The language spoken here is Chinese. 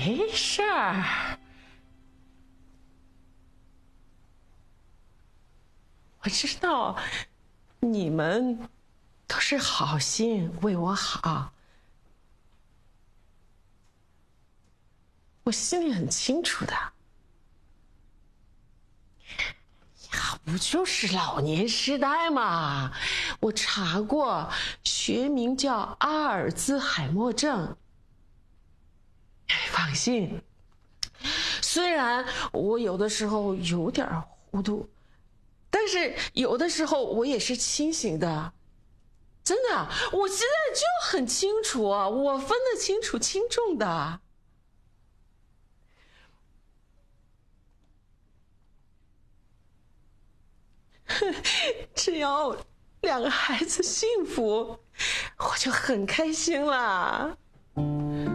没事儿，我知道你们都是好心为我好，我心里很清楚的。呀，不就是老年痴呆吗？我查过，学名叫阿尔兹海默症。放心，虽然我有的时候有点糊涂，但是有的时候我也是清醒的。真的，我现在就很清楚，我分得清楚轻重的。只要2个孩子幸福，我就很开心了。